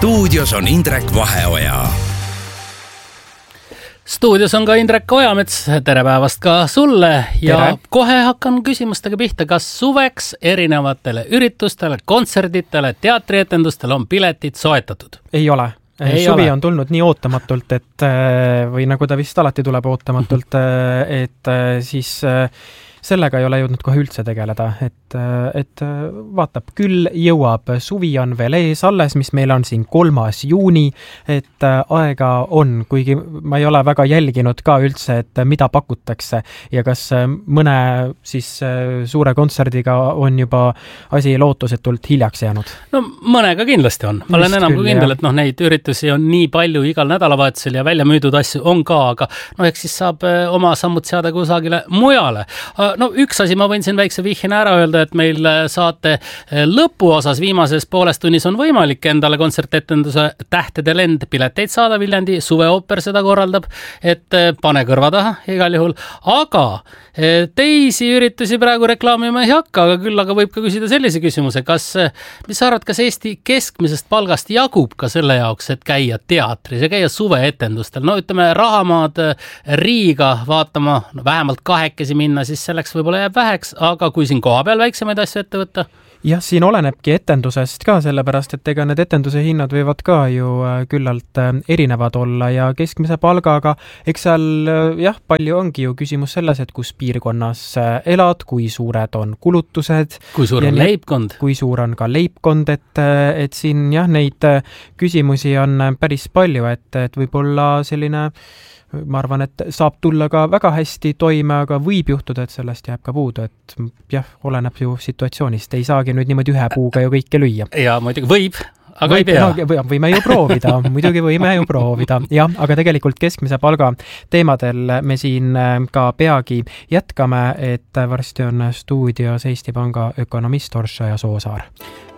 Stuudios on Indrek Vaheoja. Stuudios on ka Indrek Ojamets, tere päevast ka sulle ja tere. Kohe hakkan küsimustega pihta, kas suveks erinevatele üritustele, kontserditele, teatrietendustele on piletid soetatud? Ei ole. Suvi on tulnud nii ootamatult, et, või nagu ta vist alati tuleb ootamatult, et siis sellega ei ole jõudnud kohe üldse tegeleda, et vaatab, küll jõuab, suvi on veel ees alles, mis meil on siin 3. juuni, et aega on, kuigi ma ei ole väga jälginud ka üldse, et mida pakutakse ja kas mõne siis suure kontserdiga on juba asi lootusetult hiljaks jäänud. No mõnega kindlasti on. Ma olen enam kui kindel, et neid üritusi on nii palju igal nädalavahetusel ja välja müüdud asju on ka, aga eks siis saab oma sammud seada kusagile mujale. No üks asi ma võin siin väikse vihjena ära öelda, et meil saate lõpuosas viimases pooles tunnis on võimalik endale kontsertetenduse Tähtede lend pileteid saada. Viljandi suveooper seda korraldab, et pane kõrva taha igal juhul. Aga teisi üritusi praegu reklaamima ei hakka, aga võib ka küsida sellise küsimuse, mis sa arvad, kas Eesti keskmisest palgast jagub ka selle jaoks, et käia teatris ja käia suveetendustel? No ütleme, Rahamaad Riiga vaatama, vähemalt 2 minna, siis selleks võib-olla jääb väheks, aga kui siin koha peal väiksemaid asju ette võtta? Jah, siin olenebki etendusest ka, sellepärast, et ega need etenduse hinnad võivad ka ju küllalt erinevad olla ja keskmise palgaga, eks seal palju ongi ju küsimus selles, et kus piirkonnas elad, kui suured on kulutused. Kui suur on leibkond. Kui suur on ka leibkond, et siin neid küsimusi on päris palju, et võib-olla selline ma arvan, et saab tulla ka väga hästi toime, aga võib juhtuda, et sellest jääb ka puudu, et oleneb ju situatsioonist. Ei saagi nüüd niimoodi ühe puuga ju kõike lüüa. Ja muidugi võib, aga ei pea. Võime ju proovida, muidugi võime ju proovida. Jah, aga tegelikult keskmise palga teemadel me siin ka peagi jätkame, et varsti on stuudios Eesti Panga ökonomist Orša ja Soosaar.